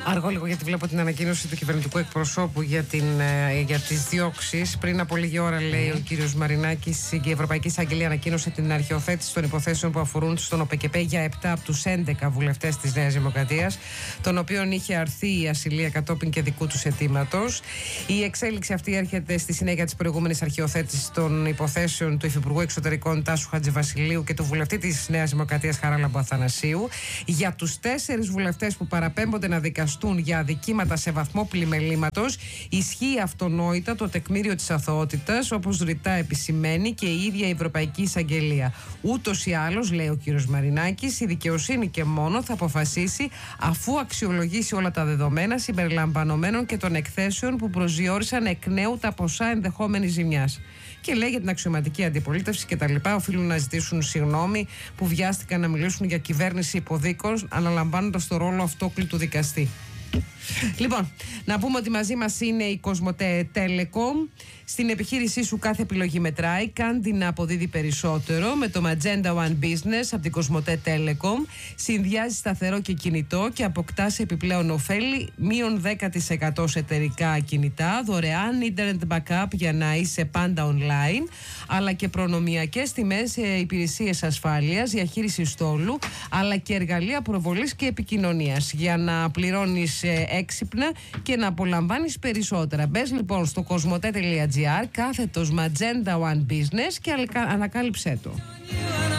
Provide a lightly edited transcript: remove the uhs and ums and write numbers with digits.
Αργό λίγο, γιατί βλέπω την ανακοίνωση του κυβερνητικού εκπροσώπου για τις διώξεις. Πριν από λίγη ώρα, λέει ο κύριος Μαρινάκης, η Ευρωπαϊκή Εισαγγελία ανακοίνωσε την αρχαιοθέτηση των υποθέσεων που αφορούν στον ΟΠΕΚΕΠΕ για 7 από τους 11 βουλευτές της Νέας Δημοκρατίας, των οποίων είχε αρθεί η ασυλία κατόπιν και δικού τους αιτήματος. Η εξέλιξη αυτή έρχεται στη συνέχεια της προηγούμενης αρχαιοθέτησης των υποθέσεων του Υφυπουργού Εξωτερικών Τάσου Χατζηβασιλείου και του βουλευτή της Νέας Δημοκρατίας Χαράλαμπου Αθανασίου. Για τους 4 βουλευτές που παραπέμπονται να δικαστούν για αδικήματα σε βαθμό πλημελήματος, ισχύει αυτονόητα το τεκμήριο της αθωότητας, όπως ρητά επισημαίνει και η ίδια η Ευρωπαϊκή Εισαγγελία. Ούτως ή άλλως, λέει ο κύριος Μαρινάκης, η δικαιοσύνη και μόνο θα αποφασίσει αφού αξιολογήσει όλα τα δεδομένα συμπεριλαμβανομένων και των εκθέσεων που προσδιορίσαν εκ νέου τα ποσά ενδεχόμενης ζημιάς. Και λέει για την αξιωματική αντιπολίτευση και τα λοιπά, οφείλουν να ζητήσουν συγγνώμη που βιάστηκαν να μιλήσουν για κυβέρνηση υποδίκων, αναλαμβάνοντας το ρόλο αυτόκλητου δικαστή. Λοιπόν, να πούμε ότι μαζί μας είναι η Κοσμοτέ Telecom. Στην επιχείρησή σου κάθε επιλογή μετράει. Κάν την να αποδίδει περισσότερο με το Magenta One Business από την Κοσμοτέ Telecom. Συνδυάζει σταθερό και κινητό και αποκτάς επιπλέον ωφέλη μείον 10% σε εταιρικά κινητά, δωρεάν internet backup για να είσαι πάντα online, αλλά και προνομιακές τιμές σε υπηρεσίες ασφάλειας, διαχείριση στόλου, αλλά και εργαλεία προβολής και επικοινωνίας για να πληρώνεις έξυπνα και να απολαμβάνεις περισσότερα. Μπες λοιπόν στο κοσμοτέ.gr /Magenta One Business και ανακάλυψέ το.